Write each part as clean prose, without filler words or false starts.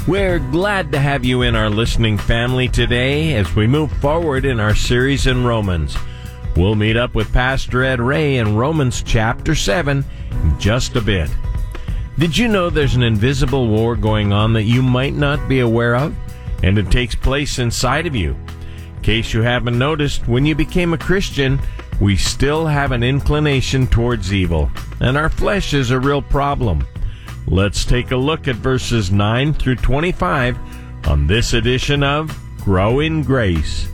We're glad to have you in our listening family today as we move forward in our series in Romans. We'll meet up with Pastor Ed Ray in Romans chapter 7 in just a bit. Did you know there's an invisible war going on that you might not be aware of? And it takes place inside of you. In case you haven't noticed, when you became a Christian, we still have an inclination towards evil, and our flesh is a real problem. Let's take a look at verses 9 through 25 on this edition of Grow in Grace.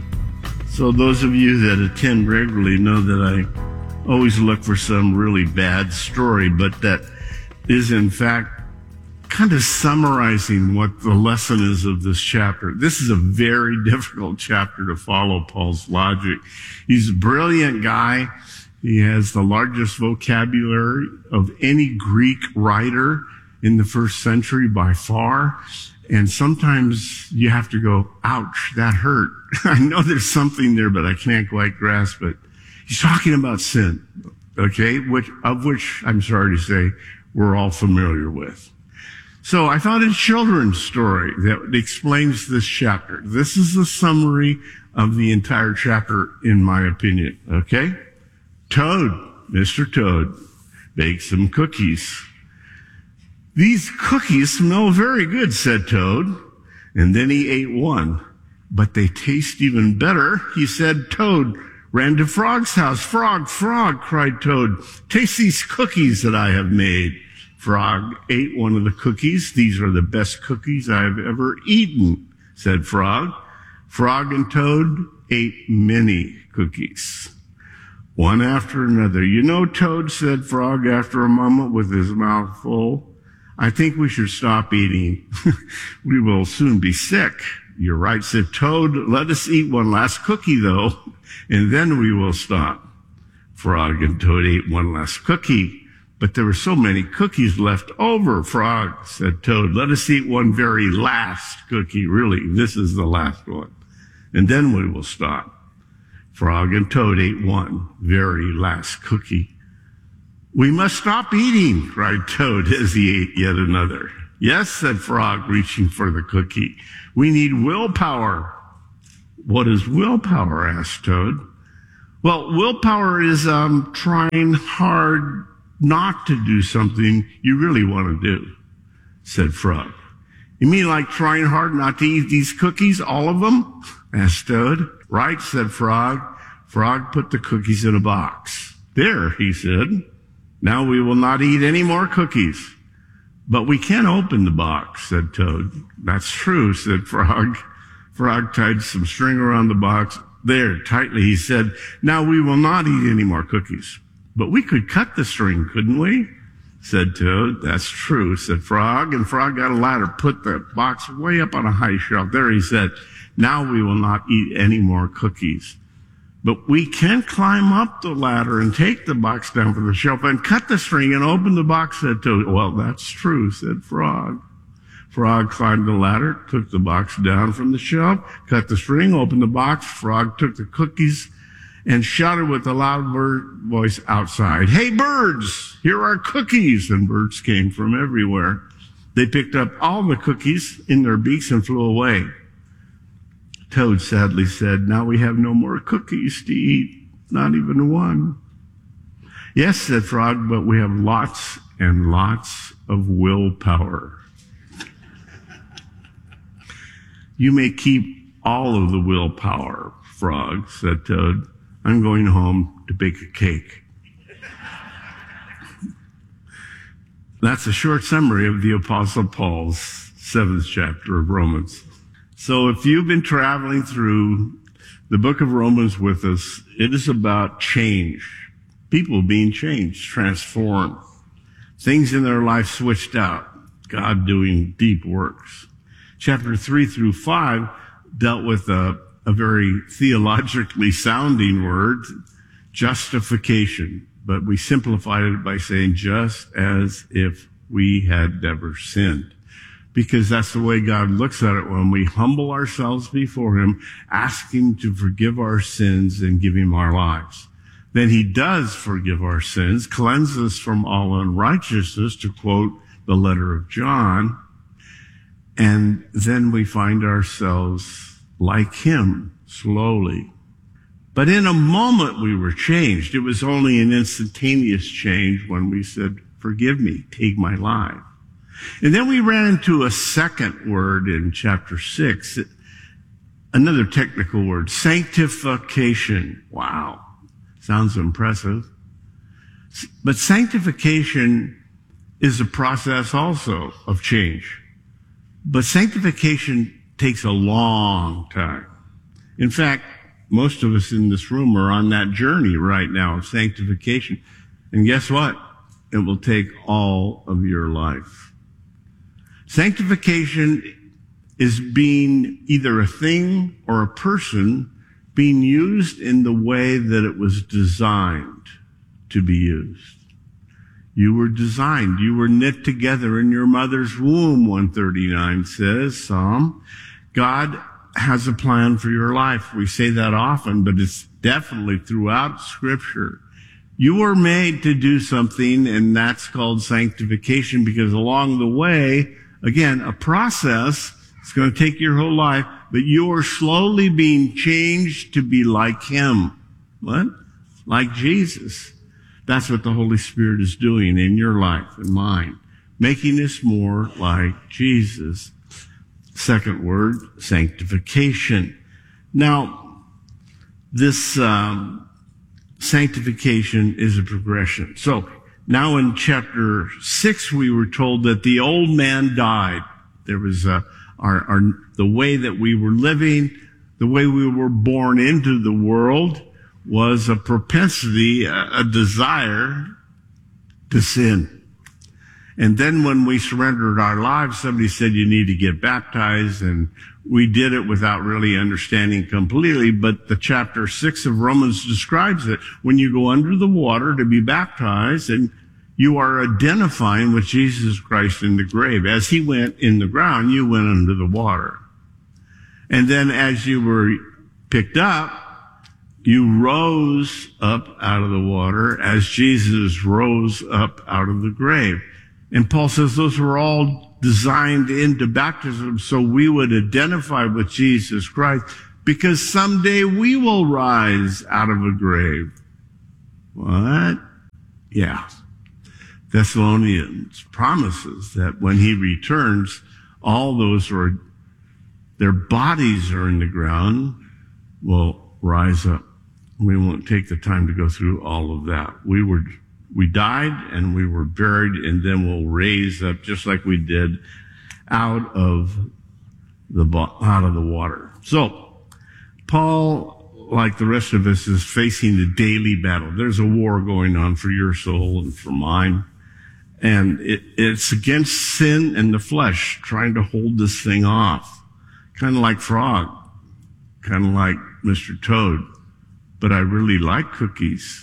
So those of you that attend regularly know that I always look for some really bad story, but that is in fact kind of summarizing what the lesson is of this chapter. This is a very difficult chapter to follow Paul's logic. He's a brilliant guy. He has the largest vocabulary of any Greek writer in the first century by far. And sometimes you have to go, ouch, that hurt. I know there's something there, but I can't quite grasp it. He's talking about sin, okay, which I'm sorry to say we're all familiar with. So I found a children's story that explains this chapter. This is the summary of the entire chapter, in my opinion, okay? Toad, Mr. Toad, baked some cookies. These cookies smell very good, said Toad. And then he ate one. But they taste even better, he said. Toad ran to Frog's house. Frog, Frog, cried Toad, taste these cookies that I have made. Frog ate one of the cookies. These are the best cookies I have ever eaten, said Frog. Frog and Toad ate many cookies, one after another. You know, Toad, said Frog after a moment with his mouth full, I think we should stop eating. We will soon be sick. You're right, said Toad. Let us eat one last cookie, though, and then we will stop. Frog and Toad ate one last cookie, but there were so many cookies left over. Frog, said Toad, let us eat one very last cookie. Really, this is the last one, and then we will stop. Frog and Toad ate one very last cookie. We must stop eating, cried Toad as he ate yet another. Yes, said Frog, reaching for the cookie. We need willpower. What is willpower? Asked Toad. Well, willpower is trying hard not to do something you really want to do, said Frog. You mean like trying hard not to eat these cookies, all of them? Asked Toad. Right, said Frog. Frog put the cookies in a box. There, he said. Now we will not eat any more cookies. But we can't open the box, said Toad. That's true, said Frog. Frog tied some string around the box. There, tightly, he said. Now we will not eat any more cookies. But we could cut the string, couldn't we? Said Toad. That's true, said Frog. And Frog got a ladder, put the box way up on a high shelf. There, he said. Now we will not eat any more cookies. But we can climb up the ladder and take the box down from the shelf and cut the string and open the box, said Toad. Well, that's true, said Frog. Frog climbed the ladder, took the box down from the shelf, cut the string, opened the box. Frog took the cookies and shouted with a loud voice outside, hey, birds, here are cookies. And birds came from everywhere. They picked up all the cookies in their beaks and flew away. Toad sadly said, now we have no more cookies to eat, not even one. Yes, said Frog, but we have lots and lots of willpower. You may keep all of the willpower, Frog, said Toad. I'm going home to bake a cake. That's a short summary of the Apostle Paul's 7th chapter of Romans. So if you've been traveling through the book of Romans with us, it is about change. People being changed, transformed. Things in their life switched out. God doing deep works. Chapter 3 through 5 dealt with a very theologically sounding word, justification. But we simplified it by saying just as if we had never sinned. Because that's the way God looks at it when we humble ourselves before him, ask him to forgive our sins and give him our lives. Then he does forgive our sins, cleanse us from all unrighteousness, to quote the letter of John. And then we find ourselves like him slowly. But in a moment we were changed. It was only an instantaneous change when we said, forgive me, take my life. And then we ran into a second word in chapter 6, another technical word, sanctification. Wow, sounds impressive. But sanctification is a process also of change. But sanctification takes a long time. In fact, most of us in this room are on that journey right now of sanctification. And guess what? It will take all of your life. Sanctification is being either a thing or a person being used in the way that it was designed to be used. You were designed. You were knit together in your mother's womb, 139 says, Psalm. God has a plan for your life. We say that often, but it's definitely throughout Scripture. You were made to do something, and that's called sanctification, because along the way, again, a process, it's going to take your whole life, but you are slowly being changed to be like him. What? Like Jesus. That's what the Holy Spirit is doing in your life and mine, making us more like Jesus. Second word, sanctification. Now, this sanctification is a progression. So now in chapter 6, we were told that the old man died. There was the way that we were living, the way we were born into the world was a propensity, a desire to sin. And then when we surrendered our lives, somebody said you need to get baptized, and we did it without really understanding completely. But the chapter 6 of Romans describes it. When you go under the water to be baptized, and you are identifying with Jesus Christ in the grave. As he went in the ground, you went under the water. And then as you were picked up, you rose up out of the water as Jesus rose up out of the grave. And Paul says those were all designed into baptism so we would identify with Jesus Christ, because someday we will rise out of a grave. What? Yeah. Thessalonians promises that when he returns, all those their bodies are in the ground will rise up. We won't take the time to go through all of that. We died and we were buried, and then we'll raise up just like we did out of the water. So Paul, like the rest of us, is facing a daily battle. There's a war going on for your soul and for mine. And it's against sin and the flesh, trying to hold this thing off. Kind of like Frog, kind of like Mr. Toad. But I really like cookies.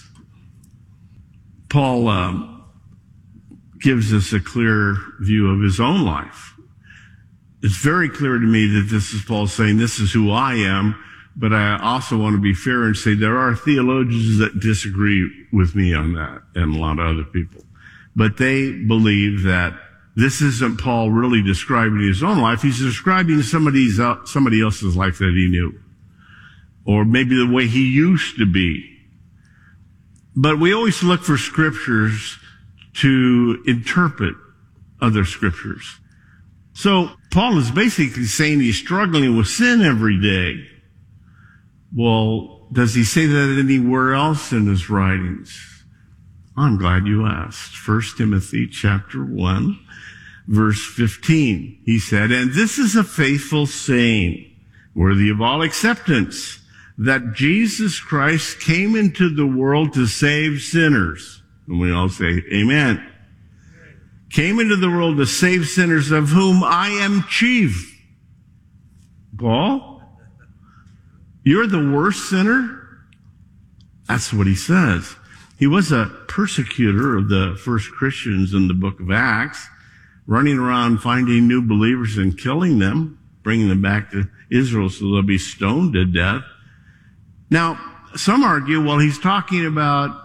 Paul gives us a clear view of his own life. It's very clear to me that this is Paul saying, this is who I am, but I also want to be fair and say there are theologians that disagree with me on that, and a lot of other people. But they believe that this isn't Paul really describing his own life. He's describing somebody else's life that he knew, or maybe the way he used to be. But we always look for scriptures to interpret other scriptures. So Paul is basically saying he's struggling with sin every day. Well, does he say that anywhere else in his writings? I'm glad you asked. 1 Timothy chapter 1, verse 15. He said, and this is a faithful saying, worthy of all acceptance, that Jesus Christ came into the world to save sinners. And we all say, amen. Came into the world to save sinners, of whom I am chief. Paul, you're the worst sinner? That's what he says. He was a persecutor of the first Christians in the book of Acts, running around finding new believers and killing them, bringing them back to Israel so they'll be stoned to death. Now, some argue, well, he's talking about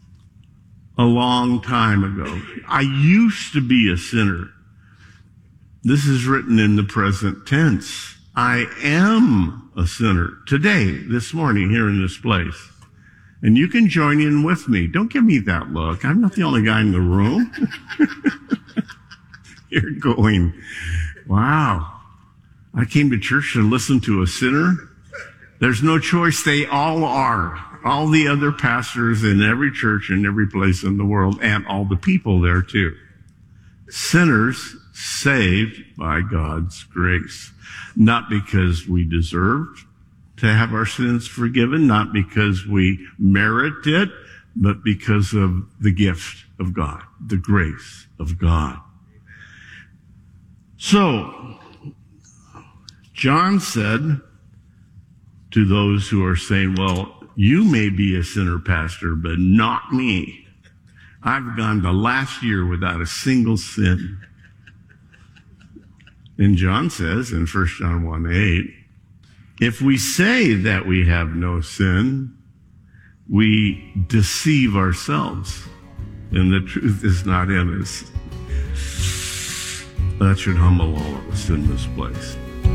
a long time ago. I used to be a sinner. This is written in the present tense. I am a sinner today, this morning, here in this place. And you can join in with me. Don't give me that look. I'm not the only guy in the room. You're going, wow. I came to church to listen to a sinner. There's no choice. They all are. All the other pastors in every church in every place in the world, and all the people there too. Sinners saved by God's grace. Not because we deserved to have our sins forgiven, not because we merit it, but because of the gift of God, the grace of God. So, John said to those who are saying, well, you may be a sinner, Pastor, but not me. I've gone the last year without a single sin. And John says in 1 John 1:8, if we say that we have no sin, we deceive ourselves, and the truth is not in us. That should humble all of us in this place.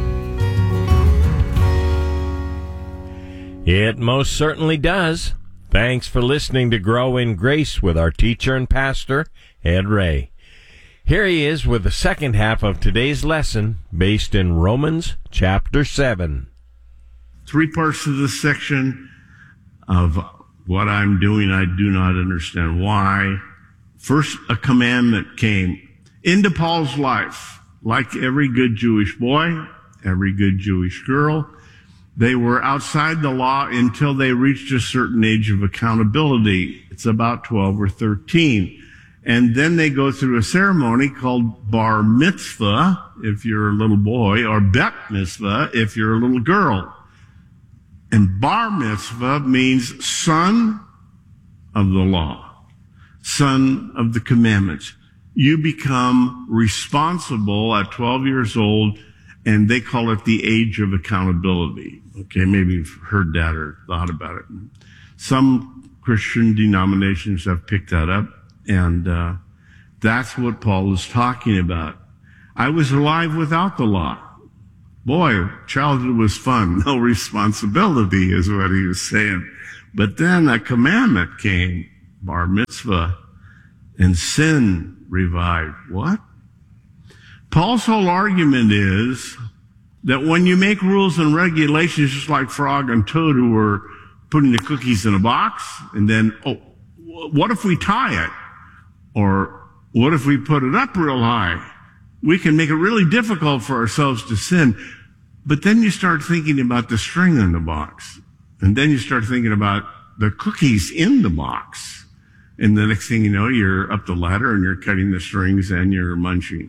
It most certainly does. Thanks for listening to Grow in Grace with our teacher and pastor, Ed Ray. Here he is with the second half of today's lesson based in Romans chapter 7. 3 parts of this section of what I'm doing, I do not understand why. First, a commandment came into Paul's life. Like every good Jewish boy, every good Jewish girl, they were outside the law until they reached a certain age of accountability. It's about 12 or 13. And then they go through a ceremony called bar mitzvah, if you're a little boy, or bet mitzvah, if you're a little girl. And bar mitzvah means son of the law, son of the commandments. You become responsible at 12 years old, and they call it the age of accountability. Okay, maybe you've heard that or thought about it. Some Christian denominations have picked that up, and that's what Paul is talking about. I was alive without the law. Boy, childhood was fun. No responsibility is what he was saying. But then a commandment came, bar mitzvah, and sin revived. What? Paul's whole argument is that when you make rules and regulations, just like Frog and Toad who were putting the cookies in a box, and then, oh, what if we tie it? Or what if we put it up real high? We can make it really difficult for ourselves to sin. But then you start thinking about the string in the box. And then you start thinking about the cookies in the box. And the next thing you know, you're up the ladder and you're cutting the strings and you're munching.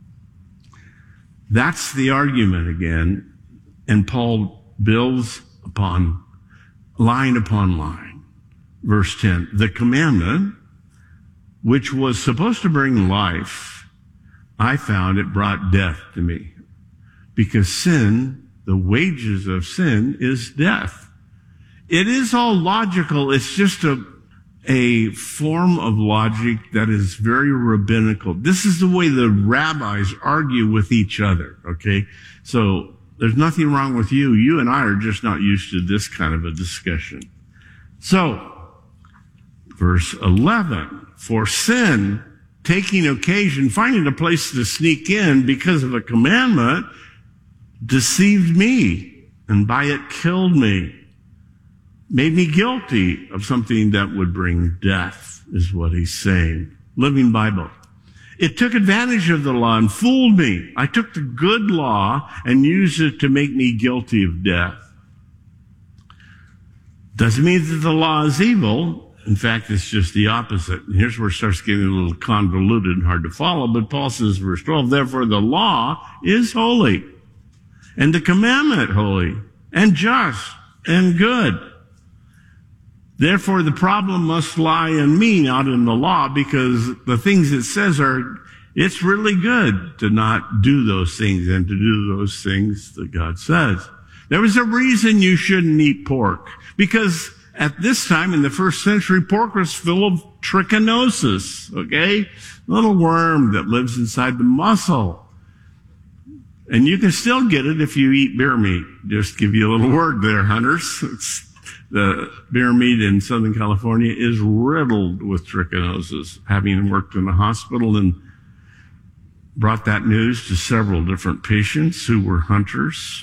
That's the argument again. And Paul builds upon line upon line. Verse 10, the commandment, which was supposed to bring life, I found it brought death to me. Because sin, the wages of sin, is death. It is all logical. It's just a form of logic that is very rabbinical. This is the way the rabbis argue with each other, okay? So there's nothing wrong with you. You and I are just not used to this kind of a discussion. So, verse 11, for sin, taking occasion, finding a place to sneak in because of a commandment, deceived me, and by it killed me. Made me guilty of something that would bring death, is what he's saying. Living Bible. It took advantage of the law and fooled me. I took the good law and used it to make me guilty of death. Doesn't mean that the law is evil. In fact, it's just the opposite. And here's where it starts getting a little convoluted and hard to follow. But Paul says, verse 12, therefore the law is holy, and the commandment holy, and just, and good. Therefore, the problem must lie in me, not in the law, because the things it says it's really good to not do those things and to do those things that God says. There was a reason you shouldn't eat pork, because at this time in the first century, pork was full of trichinosis, okay? A little worm that lives inside the muscle. And you can still get it if you eat bear meat. Just give you a little word there, hunters. The bear meat in Southern California is riddled with trichinosis. Having worked in a hospital and brought that news to several different patients who were hunters.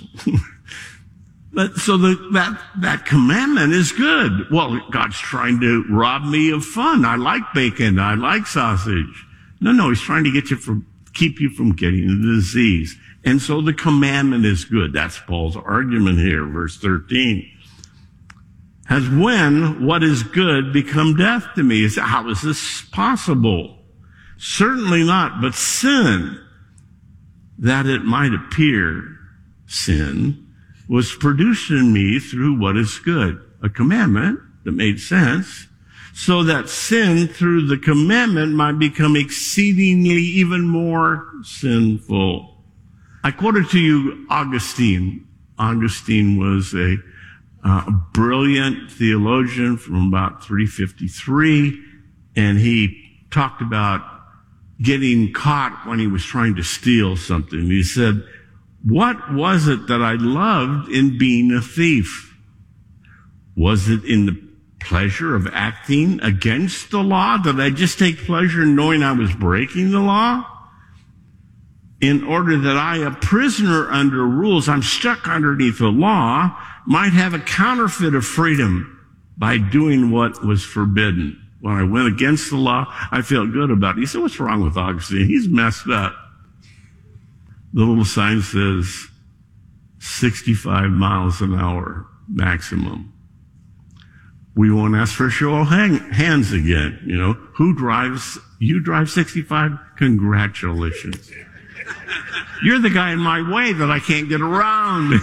So that commandment is good. Well, God's trying to rob me of fun. I like bacon. I like sausage. No, he's trying to keep you from getting the disease. And so the commandment is good. That's Paul's argument here, verse 13. Has when what is good become death to me? How is this possible? Certainly not, but sin, that it might appear sin, was produced in me through what is good. A commandment that made sense, so that sin through the commandment might become exceedingly even more sinful. I quoted to you Augustine. Augustine was a brilliant theologian from about 353, and he talked about getting caught when he was trying to steal something. He said, what was it that I loved in being a thief? Was it in the pleasure of acting against the law? Did I just take pleasure in knowing I was breaking the law? In order that I, a prisoner under rules, I'm stuck underneath the law, might have a counterfeit of freedom by doing what was forbidden. When I went against the law, I felt good about it. He said, what's wrong with Augustine? He's messed up. The little sign says 65 miles an hour maximum. We won't ask for a show of hands again. You know, who drives? You drive 65? Congratulations. You're the guy in my way that I can't get around.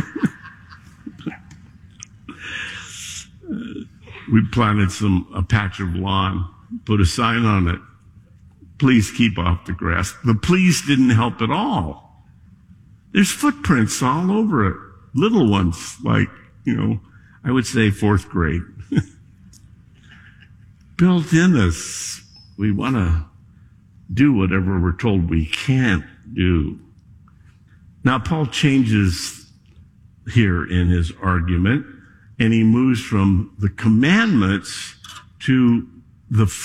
We planted a patch of lawn, put a sign on it. Please keep off the grass. The please didn't help at all. There's footprints all over it. Little ones, like, I would say 4th grade. Built in us, we want to do whatever we're told we can't do. Now, Paul changes here in his argument, and he moves from the commandments to the